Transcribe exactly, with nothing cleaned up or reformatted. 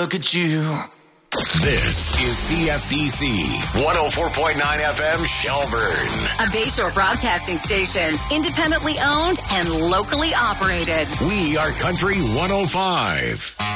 look at you. This is C F D C one oh four point nine F M Shelburne. A Bayshore broadcasting station, independently owned and locally operated. We are Country one oh five.